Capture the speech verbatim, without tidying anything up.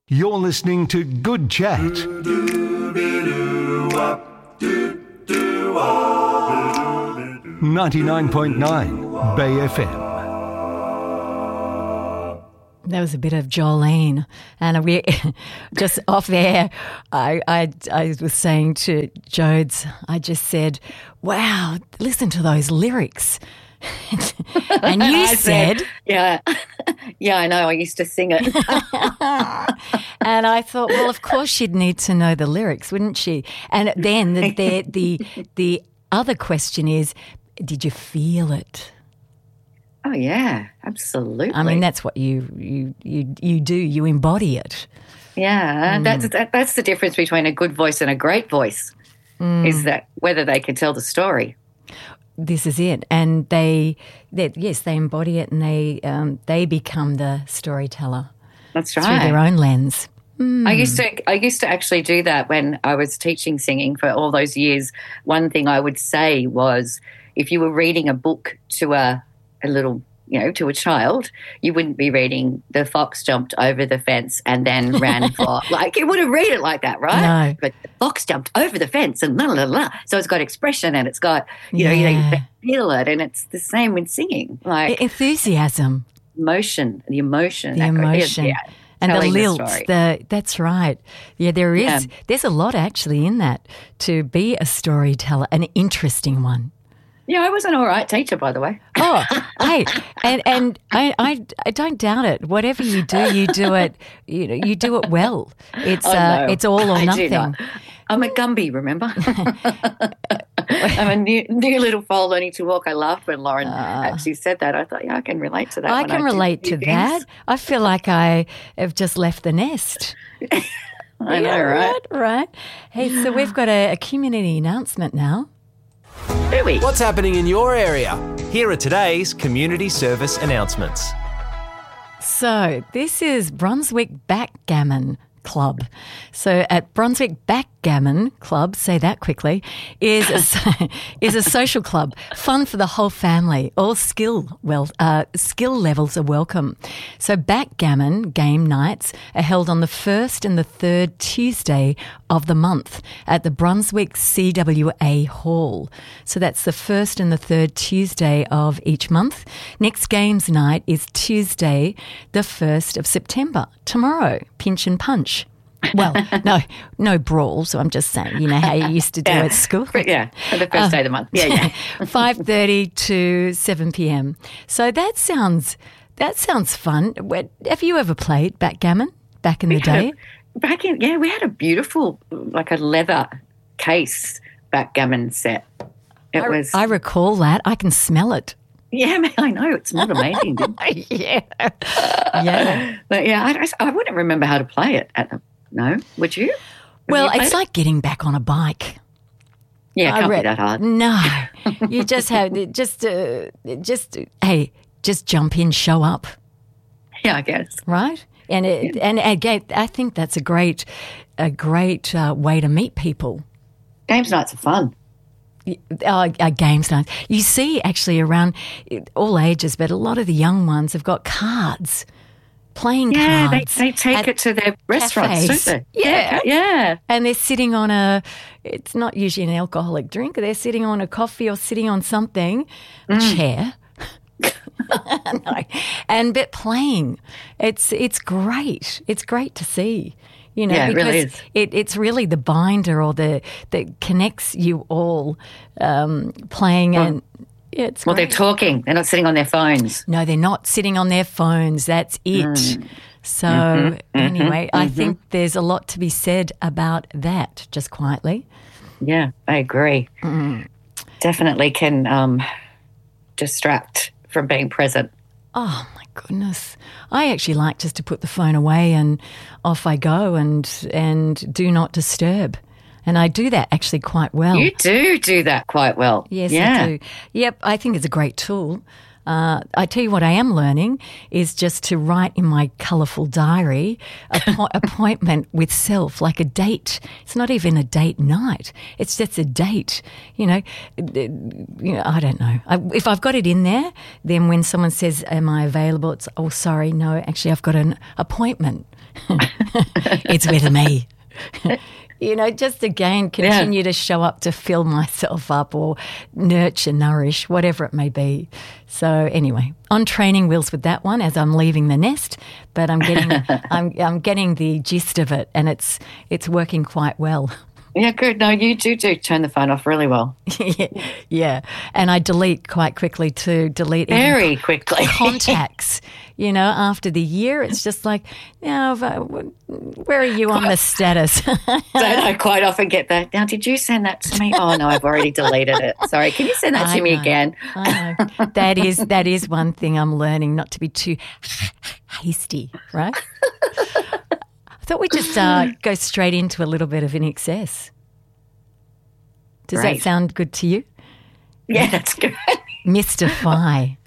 You're listening to Good Chat. ninety-nine point nine Bay F M. That was a bit of Jolene, and we just off air. I, I I was saying to Jodes, I just said, "Wow, listen to those lyrics," and you said, said, "Yeah, yeah, I know. I used to sing it." And I thought, well, of course she'd need to know the lyrics, wouldn't she? And then the the the, the other question is, did you feel it? Oh yeah, absolutely. I mean, that's what you you you you do. You embody it. Yeah, Mm. that's that, that's the difference between a good voice and a great voice. Mm. Is that whether they can tell the story? This is it, and they, they yes, they embody it, and they um, they become the storyteller. That's right. Through their own lens. Mm. I used to I used to actually do that when I was teaching singing for all those years. One thing I would say was, if you were reading a book to a a little, you know, to a child, you wouldn't be reading "The fox jumped over the fence and then ran for," like you wouldn't read it like that, right? No. But the fox jumped over the fence and la la la. So it's got expression and it's got, you know, Yeah. you know, you feel it, and it's the same with singing, like Enthusiasm, emotion, the emotion, the that kind of- emotion, yeah, and the telling lilt. story. The that's right. Yeah, there is. Yeah. There's a lot actually in that to be a storyteller, an interesting one. Yeah, I was an all right teacher, by the way. Oh, hey, and and I, I I don't doubt it. Whatever you do, you do it. You know, you do it well. It's Oh, uh, no. it's all or I do nothing. not. I'm a Gumby, remember? I'm a new, new little foal learning to walk. I laughed when Lauren actually said that. I thought, yeah, I can relate to that. I when can do relate new to things. that. I feel like I have just left the nest. I know, Yeah, right? right? Right. Hey, so we've got a, a community announcement now. Do we? What's happening in your area? Here are today's community service announcements. So this is Brunswick Backgammon Club. So at Brunswick Backgammon Club, say that quickly, is a, so- is a social club, fun for the whole family. All skill well uh, skill levels are welcome. So backgammon game nights are held on the first and the third Tuesday of the month at the Brunswick C W A Hall. So that's the first and the third Tuesday of each month. Next games night is Tuesday, the first of September. Tomorrow, pinch and punch. Well, no, no brawl. So I'm just saying, you know how you used to do Yeah. at school. But yeah, for the first day of the month. Yeah, yeah. five thirty to seven p.m. So that sounds that sounds fun. Where- Have you ever played backgammon back in the had a- day? Back in, yeah, we had a beautiful, like a leather case backgammon set. It I, was, I recall that. I can smell it. yeah, man, I know, it's not amazing. Yeah, yeah. But yeah, I, I wouldn't remember how to play it. At the, no, would you? Have Well, you played it's it? like getting back on a bike. Yeah, it I can't re- be that hard. No, you just have just uh, just hey, just jump in, show up. Yeah, I guess. Right? And it, and again, I think that's a great a great uh, way to meet people. Games nights are fun. Uh, uh, games night. You see, actually, around all ages, but a lot of the young ones have got cards, playing Yeah, they, cards. they take at it to their restaurants, cafes. don't they? Yeah. yeah. And they're sitting on a, it's not usually an alcoholic drink, they're sitting on a coffee or sitting on something, a Mm. chair. No. And but playing, it's it's great. It's great to see, you know, Yeah, it because really is. It, it's really the binder or the that connects you all um, playing, and yeah, it's Well, great. they're talking. They're not sitting on their phones. No, they're not sitting on their phones. That's it. Mm. So Mm-hmm, anyway, I think there's a lot to be said about that. Just quietly. Yeah, I agree. Definitely can um, distract from being present. Oh my goodness! I actually like just to put the phone away and off I go and and do not disturb, and I do that actually quite well. You do do that quite well. Yes, yeah. I do. Yep, I think it's a great tool. Uh, I tell you what I am learning is just to write in my colourful diary a po- appointment with self, like a date. It's not even a date night. It's just a date. You know, you know I don't know. I, if I've got it in there, then when someone says, am I available? It's, oh, sorry, no, actually I've got an appointment. It's with me. You know, just again, continue yeah. to show up to fill myself up or nurture, nourish, whatever it may be. So anyway, on training wheels with that one as I'm leaving the nest, but I'm getting, I'm, I'm getting the gist of it, and it's it's working quite well. Yeah, good. No, you do do turn the phone off really well. yeah, yeah, and I delete quite quickly too. Delete very quickly contacts. You know, after the year, it's just like, now, where are you on the status? Don't I quite often get that? Now, did you send that to me? Oh no, I've already deleted it. Sorry, can you send that I to me know, again? I know. That is that is one thing I'm learning, not to be too hasty, right? I thought we'd just uh, go straight into a little bit of In Excess. Does Great. that sound good to you? Yeah, that's good. Mystify.